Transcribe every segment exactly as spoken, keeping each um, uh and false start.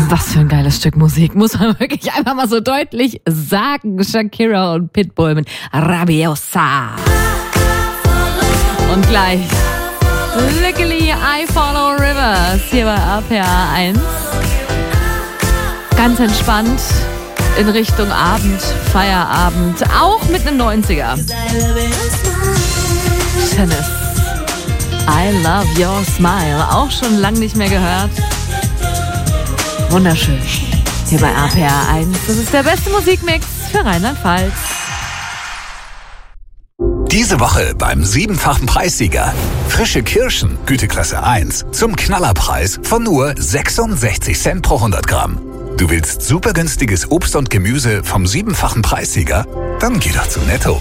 Was für ein geiles Stück Musik, muss man wirklich einfach mal so deutlich sagen. Shakira und Pitbull mit Rabiosa. Und gleich Luckily I Follow Rivers hier bei R P R eins. Ganz entspannt in Richtung Abend, Feierabend, auch mit einem neunziger. Tennis. I Love Your Smile, auch schon lange nicht mehr gehört. Wunderschön. Hier bei R P R eins. Das ist der beste Musikmix für Rheinland-Pfalz. Diese Woche beim siebenfachen Preissieger. Frische Kirschen, Güteklasse eins, zum Knallerpreis von nur sechsundsechzig Cent pro hundert Gramm. Du willst super günstiges Obst und Gemüse vom siebenfachen Preissieger? Dann geh doch zu Netto.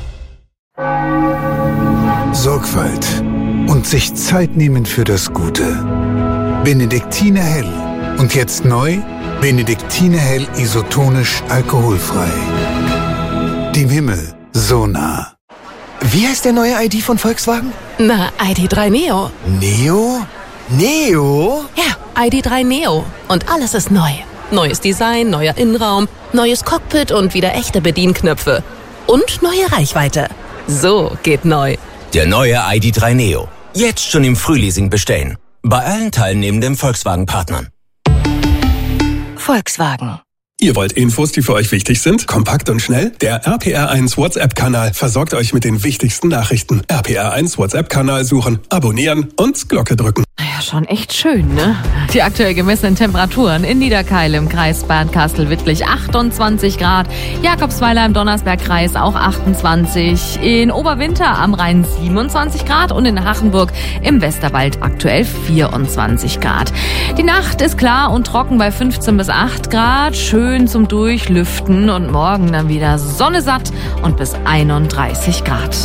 Sorgfalt und sich Zeit nehmen für das Gute. Benediktiner Hell. Und jetzt neu, Benediktiner Hell isotonisch alkoholfrei. Dem Himmel so nah. Wie heißt der neue I D von Volkswagen? Na, I D drei Neo. Neo? Neo? Ja, I D drei Neo. Und alles ist neu. Neues Design, neuer Innenraum, neues Cockpit und wieder echte Bedienknöpfe. Und neue Reichweite. So geht neu. Der neue I D drei Neo. Jetzt schon im Frühleasing bestellen. Bei allen teilnehmenden Volkswagen-Partnern. Volkswagen. Ihr wollt Infos, die für euch wichtig sind? Kompakt und schnell? Der R P R eins WhatsApp-Kanal versorgt euch mit den wichtigsten Nachrichten. R P R eins WhatsApp-Kanal suchen, abonnieren und Glocke drücken. Naja, schon echt schön, ne? Die aktuell gemessenen Temperaturen in Niederkeil im Kreis Bernkastel-Wittlich achtundzwanzig Grad, Jakobsweiler im Donnersbergkreis auch achtundzwanzig, in Oberwinter am Rhein siebenundzwanzig Grad und in Hachenburg im Westerwald aktuell vierundzwanzig Grad. Die Nacht ist klar und trocken bei fünfzehn bis acht Grad, schön zum Durchlüften und morgen dann wieder Sonne satt und bis einunddreißig Grad.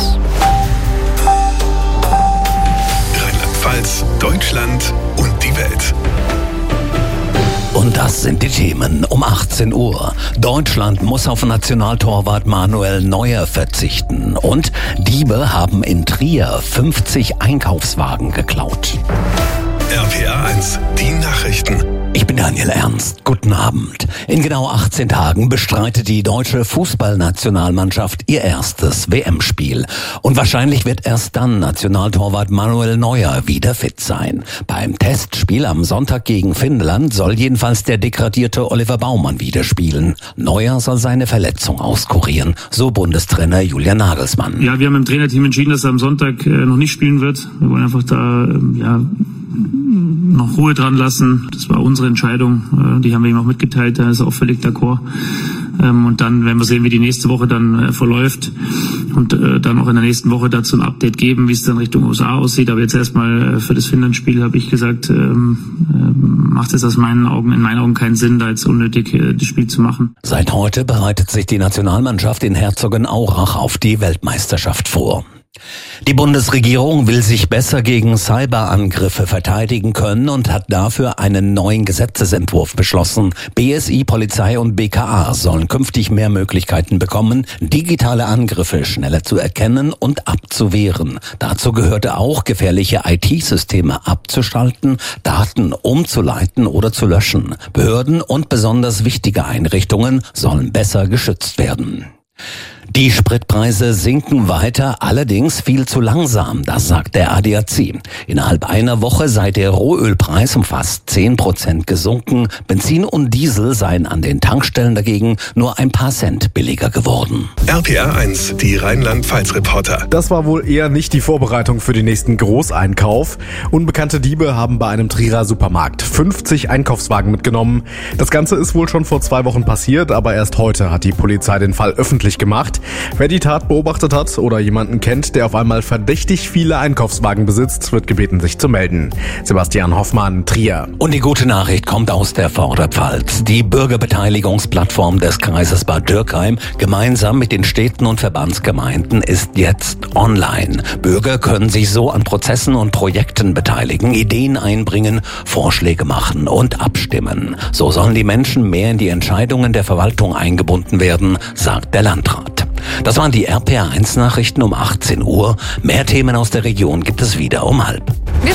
Rheinland-Pfalz, Deutschland und die Welt. Und das sind die Themen um achtzehn Uhr. Deutschland muss auf Nationaltorwart Manuel Neuer verzichten. Und Diebe haben in Trier fünfzig Einkaufswagen geklaut. R P R eins, die Nachrichten. Ich bin Daniel Ernst. Guten Abend. In genau achtzehn Tagen bestreitet die deutsche Fußballnationalmannschaft ihr erstes W M-Spiel. Und wahrscheinlich wird erst dann Nationaltorwart Manuel Neuer wieder fit sein. Beim Testspiel am Sonntag gegen Finnland soll jedenfalls der degradierte Oliver Baumann wieder spielen. Neuer soll seine Verletzung auskurieren, so Bundestrainer Julian Nagelsmann. Ja, wir haben im Trainerteam entschieden, dass er am Sonntag äh, noch nicht spielen wird. Wir wollen einfach da, äh, ja, noch Ruhe dran lassen. Das war unsere Entscheidung. Die haben wir ihm auch mitgeteilt. Da ist er auch völlig d'accord. Und dann werden wir sehen, wie die nächste Woche dann verläuft. Und dann auch in der nächsten Woche dazu ein Update geben, wie es dann Richtung U S A aussieht. Aber jetzt erstmal für das Finnland-Spiel habe ich gesagt, macht es aus meinen Augen, in meinen Augen keinen Sinn, da jetzt unnötig das Spiel zu machen. Seit heute bereitet sich die Nationalmannschaft in Herzogenaurach auf die Weltmeisterschaft vor. Die Bundesregierung will sich besser gegen Cyberangriffe verteidigen können und hat dafür einen neuen Gesetzesentwurf beschlossen. B S I, Polizei und B K A sollen künftig mehr Möglichkeiten bekommen, digitale Angriffe schneller zu erkennen und abzuwehren. Dazu gehörte auch, gefährliche I T-Systeme abzuschalten, Daten umzuleiten oder zu löschen. Behörden und besonders wichtige Einrichtungen sollen besser geschützt werden. Die Spritpreise sinken weiter, allerdings viel zu langsam, das sagt der A D A C. Innerhalb einer Woche sei der Rohölpreis um fast zehn Prozent gesunken. Benzin und Diesel seien an den Tankstellen dagegen nur ein paar Cent billiger geworden. R P R eins, die Rheinland-Pfalz-Reporter. Das war wohl eher nicht die Vorbereitung für den nächsten Großeinkauf. Unbekannte Diebe haben bei einem Trierer Supermarkt fünfzig Einkaufswagen mitgenommen. Das Ganze ist wohl schon vor zwei Wochen passiert, aber erst heute hat die Polizei den Fall öffentlich gemacht. Wer die Tat beobachtet hat oder jemanden kennt, der auf einmal verdächtig viele Einkaufswagen besitzt, wird gebeten, sich zu melden. Sebastian Hoffmann, Trier. Und die gute Nachricht kommt aus der Vorderpfalz. Die Bürgerbeteiligungsplattform des Kreises Bad Dürkheim gemeinsam mit den Städten und Verbandsgemeinden ist jetzt online. Bürger können sich so an Prozessen und Projekten beteiligen, Ideen einbringen, Vorschläge machen und abstimmen. So sollen die Menschen mehr in die Entscheidungen der Verwaltung eingebunden werden, sagt der Landrat. Das waren die R P R eins Nachrichten um achtzehn Uhr. Mehr Themen aus der Region gibt es wieder um halb.